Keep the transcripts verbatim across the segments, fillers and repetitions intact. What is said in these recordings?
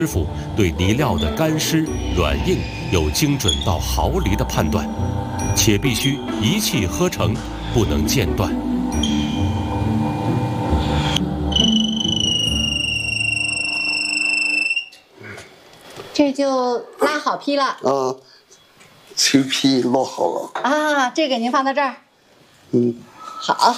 师傅对泥料的干湿、软硬有精准到毫厘的判断，且必须一气呵成，不能间断。 这就拉好坯了。 啊，球坯落好了。 啊，这个您放到这儿。 嗯。 好。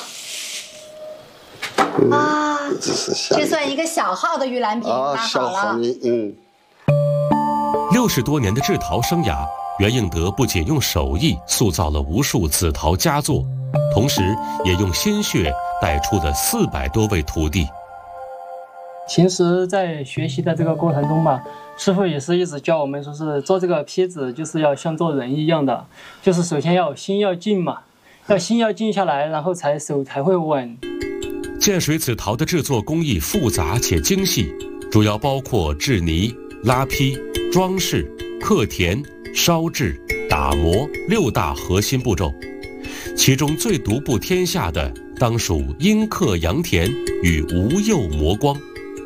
嗯、 啊， 这是下这算一个小号的玉兰瓶， 啊， 拉好小号了。 的，嗯。 六十多年的制陶生涯，袁应德不仅用手艺塑造了无数紫陶佳作，同时也用心血带出了四百多位徒弟。 平时在学习的这个过程中吧，师傅也是一直教我们说是做这个坯子就是要像做人一样的，就是首先要心要静嘛，要心要静下来，然后才手才会稳。 建水紫陶的制作工艺复杂且精细，主要包括制泥、拉坯、装饰、刻填、烧制、打磨六大核心步骤，其中最独步天下的当属阴刻阳填与无釉磨光。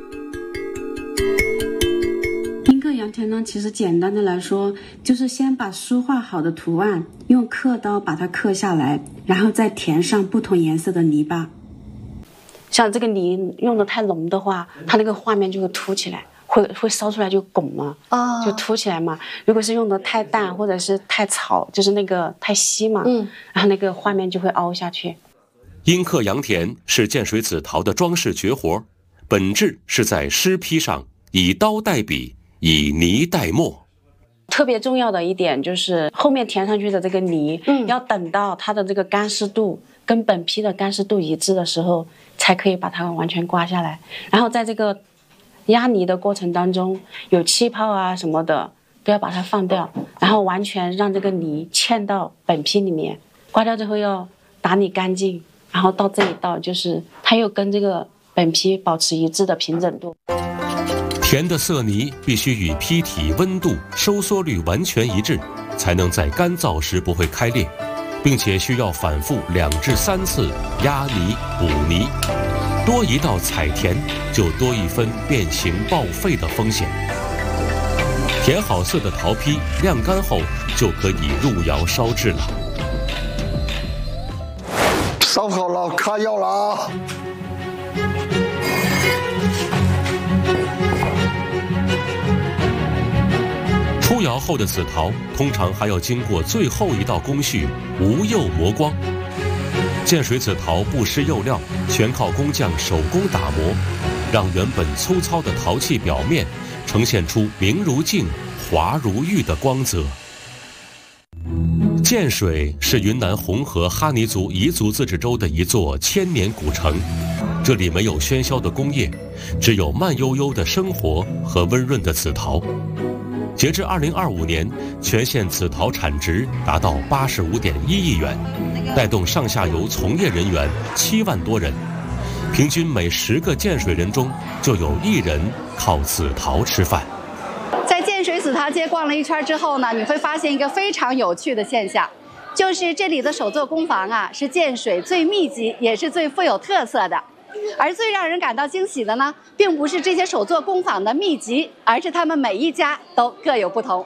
阴刻阳填呢，其实简单的来说，就是先把书画好的图案用刻刀把它刻下来，然后再填上不同颜色的泥巴。像这个泥用的太浓的话，它那个画面就会凸起来，会会烧出来就拱嘛，哦，就凸起来嘛。如果是用的太淡或者是太草，就是那个太稀嘛，嗯，然后那个画面就会凹下去。 阴刻阳填是建水紫陶的装饰绝活，本质是在湿坯上以刀代笔，以泥代墨。 特别重要的一点就是后面填上去的这个泥，嗯，要等到它的这个干湿度跟本坯的干湿度一致的时候，才可以把它完全刮下来。然后在这个压泥的过程当中，有气泡啊什么的都要把它放掉，然后完全让这个泥嵌到本坯里面。刮掉之后要打理干净，然后到这一道就是它又跟这个本坯保持一致的平整度。 填的色泥必须与坯体温度、收缩率完全一致，才能在干燥时不会开裂，并且需要反复两至三次压泥补泥，多一道彩填就多一分变形报废的风险。填好色的陶坯晾干后就可以入窑烧制了。 烧好了，开窑了啊！ 出窑后的紫陶通常还要经过最后一道工序无釉磨光。建水紫陶不施釉料，全靠工匠手工打磨，让原本粗糙的陶器表面呈现出明如镜、滑如玉的光泽。建水是云南红河哈尼族彝族自治州的一座千年古城，这里没有喧嚣的工业，只有慢悠悠的生活和温润的紫陶。截至二零二五年，全县紫陶产值达到八十五点一亿元，带动上下游从业人员七万多人，平均每十个建水人中就有一人靠紫陶吃饭。 在建水紫陶街逛了一圈之后呢，你会发现一个非常有趣的现象，就是这里的手作工坊啊，是建水最密集也是最富有特色的。而最让人感到惊喜的呢，并不是这些手作工坊的密集，而是他们每一家都各有不同。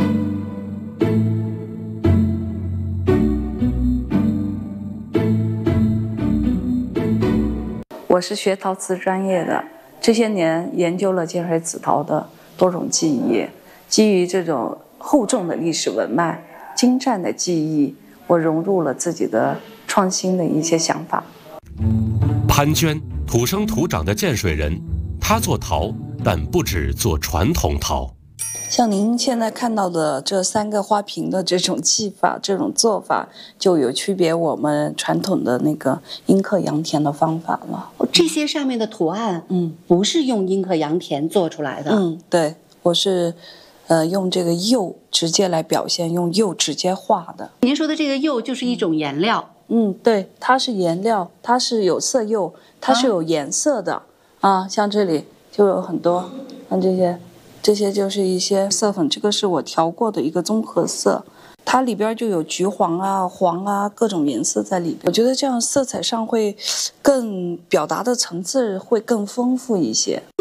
我是学陶瓷专业的，这些年研究了建水紫陶的多种技艺，基于这种厚重的历史文脉、精湛的技艺，我融入了自己的创新的一些想法。 潘娟，土生土长的建水人，她做陶，但不只做传统陶。 像您现在看到的这三个花瓶的这种技法、这种做法，就有区别我们传统的那个阴刻阳填的方法了。 这些上面的图案，嗯，不是用阴刻阳填做出来的。 嗯，对，我是，呃，用这个釉直接来表现，用釉直接画的。 您说的这个釉就是一种颜料。 嗯，对，它是颜料，它是有色釉，它是有颜色的 啊, 啊，像这里就有很多，像这些，这些就是一些色粉，这个是我调过的一个综合色，它里边就有橘黄啊、黄啊各种颜色在里边。我觉得这样色彩上会更表达的层次会更丰富一些。